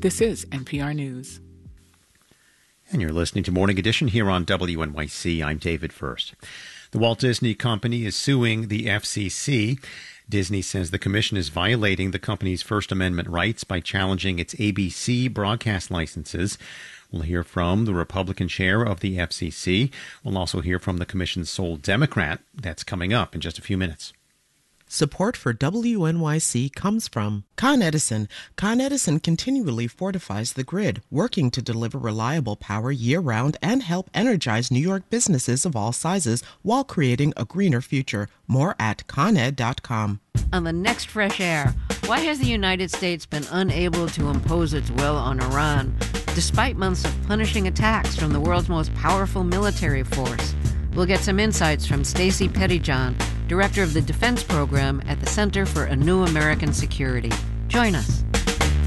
This is NPR News. And you're listening to Morning Edition here on WNYC. I'm David First. The Walt Disney Company is suing the FCC. Disney says the commission is violating the company's First Amendment rights by challenging its ABC broadcast licenses. We'll hear from the Republican chair of the FCC. We'll also hear from the commission's sole Democrat. That's coming up in just a few minutes. Support for WNYC comes from Con Edison. Con Edison continually fortifies the grid, working to deliver reliable power year-round and help energize New York businesses of all sizes while creating a greener future. More at coned.com. On the next Fresh Air, why has the United States been unable to impose its will on Iran, despite months of punishing attacks from the world's most powerful military force? We'll get some insights from Stacey Pettyjohn, director of the Defense Program at the Center for a New American Security. Join us.